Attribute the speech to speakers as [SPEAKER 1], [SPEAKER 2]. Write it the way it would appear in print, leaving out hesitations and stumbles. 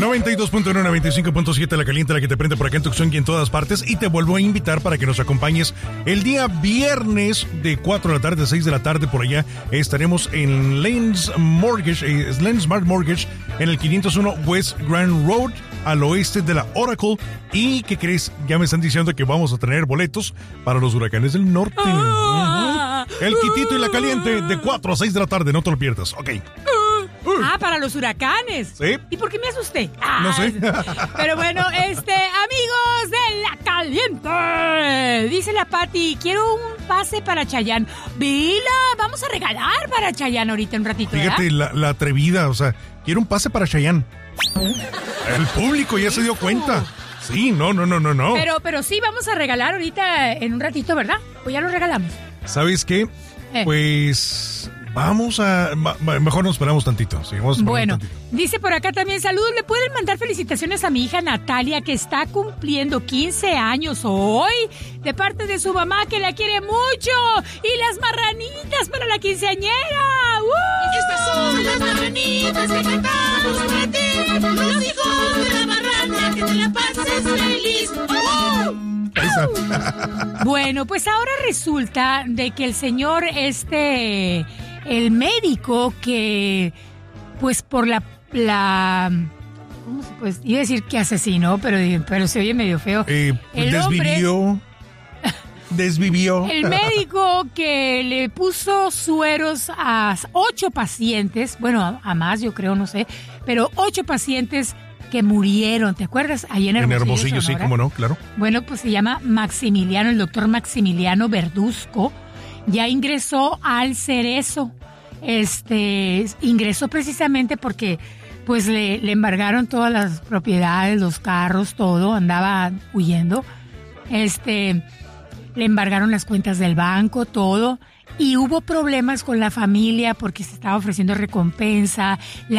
[SPEAKER 1] 92.1, 95.7, la caliente, la que te prende por acá en Tucson y en todas partes. Y te vuelvo a invitar para que nos acompañes el día viernes de 4 de la tarde a 6 de la tarde por allá. Estaremos en Lanes Smart Mortgage en el 501 West Grand Road, al oeste de la Oracle. ¿Y qué crees? Ya me están diciendo que vamos a tener boletos para los huracanes del norte. El Quitito y la caliente de 4 a 6 de la tarde, no te lo pierdas. Ok.
[SPEAKER 2] Para los huracanes.
[SPEAKER 1] Sí.
[SPEAKER 2] ¿Y por qué me asusté?
[SPEAKER 1] No sé.
[SPEAKER 2] Pero bueno, amigos de La Caliente. Dice la Pati, quiero un pase para Chayanne. Vila, vamos a regalar para Chayanne ahorita un ratito.
[SPEAKER 1] Fíjate, la atrevida, o sea, quiero un pase para Chayanne. El público ya se dio cuenta. Sí, no.
[SPEAKER 2] Pero sí, vamos a regalar ahorita en un ratito, ¿verdad? Pues ya lo regalamos.
[SPEAKER 1] ¿Sabes qué? Pues vamos a... Mejor nos esperamos tantito. Sí,
[SPEAKER 2] bueno, dice por acá también, saludos, ¿le pueden mandar felicitaciones a mi hija Natalia, que está cumpliendo 15 años hoy? De parte de su mamá, que la quiere mucho. Y las marranitas para la quinceañera.
[SPEAKER 3] Estas son las marranitas que cantamos para ti. Los hijos de la marrana, que te la pases feliz.
[SPEAKER 2] Bueno, pues ahora resulta de que el señor el médico que, pues por la ¿cómo se puede? Iba a decir que asesinó, pero se oye medio feo.
[SPEAKER 1] Desvivió.
[SPEAKER 2] El médico que le puso sueros a 8 pacientes, bueno, a más yo creo, no sé, pero 8 pacientes que murieron, ¿te acuerdas? Ahí en
[SPEAKER 1] Hermosillo,
[SPEAKER 2] Sonora.
[SPEAKER 1] sí, cómo no, claro.
[SPEAKER 2] Bueno, pues se llama Maximiliano, el doctor Maximiliano Verduzco, ya ingresó al Cerezo. Ingresó precisamente porque pues le embargaron todas las propiedades, los carros, todo, andaba huyendo. Le embargaron las cuentas del banco, todo, y hubo problemas con la familia porque se estaba ofreciendo recompensa.